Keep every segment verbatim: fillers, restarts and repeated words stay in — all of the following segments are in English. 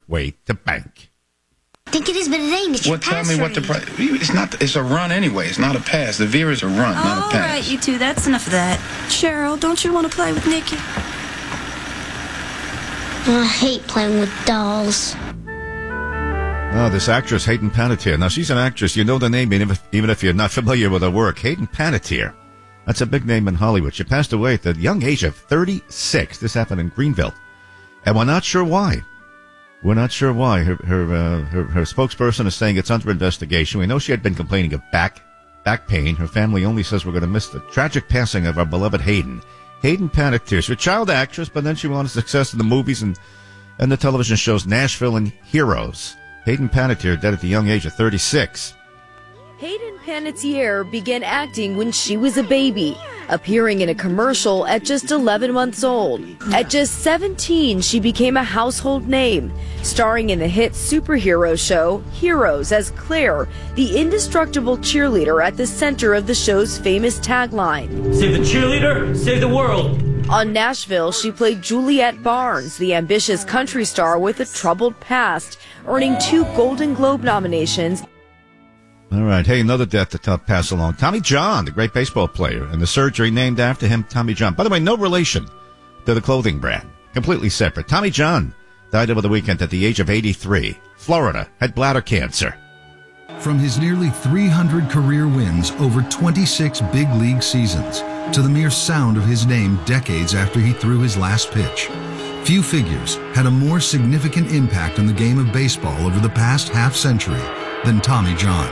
way to bank. I think it is, but it ain't. It's your Well, tell pass me what the rating. price. It's not. It's a run anyway. It's not a pass. The veer is a run, not a All pass. right, you two, that's enough of that. Cheryl, don't you want to play with Nikki? I hate playing with dolls. Oh, this actress, Hayden Panettiere. Now, she's an actress. You know the name, even if, even if you're not familiar with her work. Hayden Panettiere. That's a big name in Hollywood. She passed away at the young age of thirty-six. This happened in Greenville. And we're not sure why. We're not sure why. Her her, uh, her her spokesperson is saying it's under investigation. We know she had been complaining of back back pain. Her family only says we're going to miss the tragic passing of our beloved Hayden. Hayden Panettiere. She's a child actress, but then she wanted success in the movies and, and the television shows Nashville and Heroes. Hayden Panettiere dead at the young age of thirty-six. Hayden Panettiere began acting when she was a baby, appearing in a commercial at just eleven months old. At just seventeen, she became a household name, starring in the hit superhero show Heroes as Claire, the indestructible cheerleader at the center of the show's famous tagline. Save the cheerleader, save the world. On Nashville, she played Juliette Barnes, the ambitious country star with a troubled past, earning two Golden Globe nominations. All right. Hey, another death to top pass along. Tommy John, the great baseball player, and the surgery named after him, Tommy John. By the way, no relation to the clothing brand. Completely separate. Tommy John died over the weekend at the age of eighty-three. Florida, had bladder cancer. From his nearly three hundred career wins over twenty-six big league seasons to the mere sound of his name decades after he threw his last pitch, few figures had a more significant impact on the game of baseball over the past half century than Tommy John.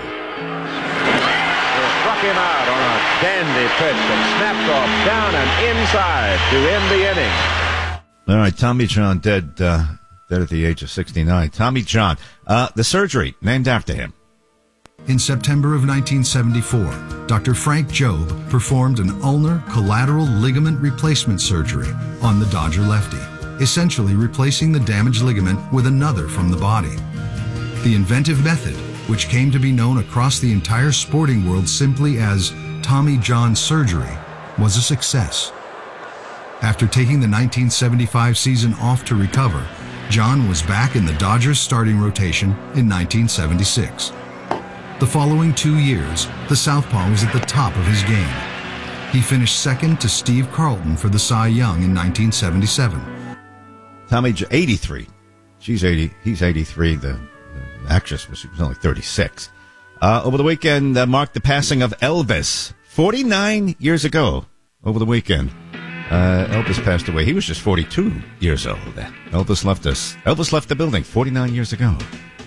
Struck him out on a dandy pitch and snapped off down and inside to end the inning. All right, Tommy John dead, uh, dead at the age of sixty-nine. Tommy John, uh, the surgery named after him. In September of nineteen seventy-four, Doctor Frank Jobe performed an ulnar collateral ligament replacement surgery on the Dodger lefty, essentially replacing the damaged ligament with another from the body. The inventive method, which came to be known across the entire sporting world simply as Tommy John surgery, was a success. After taking the nineteen seventy-five season off to recover, John was back in the Dodgers starting rotation in nineteen seventy-six. The following two years, the southpaw was at the top of his game. He finished second to Steve Carlton for the Cy Young in nineteen seventy-seven. Tommy, J- eighty-three. She's eighty. He's eighty-three. The, the actress was, she was only thirty-six. Uh, over the weekend uh, marked the passing of Elvis. forty-nine years ago. Over the weekend, uh, Elvis passed away. He was just forty-two years old. Elvis left us. Elvis left the building forty-nine years ago.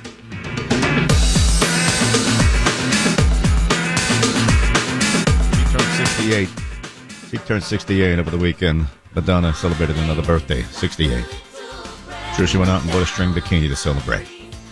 sixty-eight. She turned sixty-eight over the weekend. Madonna celebrated another birthday, sixty-eight. Sure, she went out and bought a string bikini to celebrate.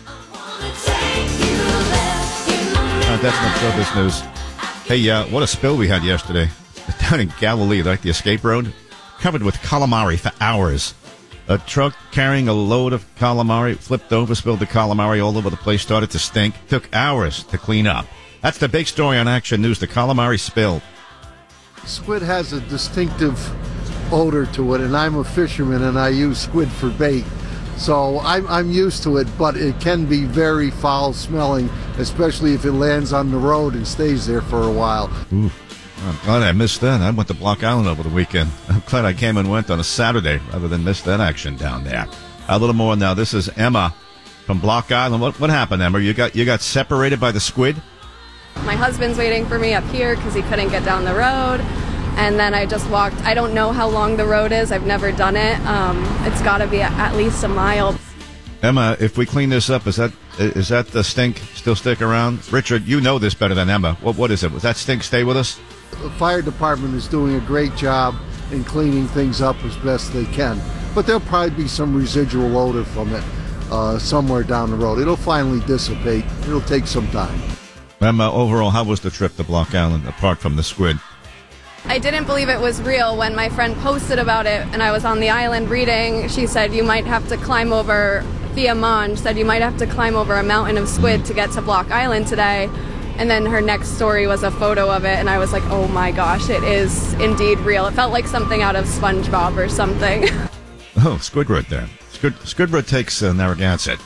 Uh, that's not showbiz news. Hey, uh, what a spill we had yesterday. Down in Galilee, like the escape road, covered with calamari for hours. A truck carrying a load of calamari flipped over, spilled the calamari all over the place, started to stink. Took hours to clean up. That's the big story on Action News, the calamari spill. Squid has a distinctive odor to it, and I'm a fisherman and I use squid for bait. So I'm, I'm used to it, but it can be very foul smelling, especially if it lands on the road and stays there for a while. Ooh, I'm glad I missed that. I went to Block Island over the weekend. I'm glad I came and went on a Saturday rather than miss that action down there. A little more now. This is Emma from Block Island. What, what happened, Emma? You got, you got separated by the squid? My husband's waiting for me up here because he couldn't get down the road. And then I just walked. I don't know how long the road is. I've never done it. Um, it's got to be at least a mile. Emma, if we clean this up, is that is that the stink still stick around? Richard, you know this better than Emma. What What is it? Was that stink stay with us? The fire department is doing a great job in cleaning things up as best they can. But there'll probably be some residual odor from it uh, somewhere down the road. It'll finally dissipate. It'll take some time. Emma, overall, how was the trip to Block Island, apart from the squid? I didn't believe it was real when my friend posted about it and I was on the island reading. She said you might have to climb over, Thea Monge said you might have to climb over a mountain of squid to get to Block Island today. And then her next story was a photo of it and I was like, oh my gosh, it is indeed real. It felt like something out of SpongeBob or something. Oh, Squidward there. Squid, Squidward takes uh, Narragansett.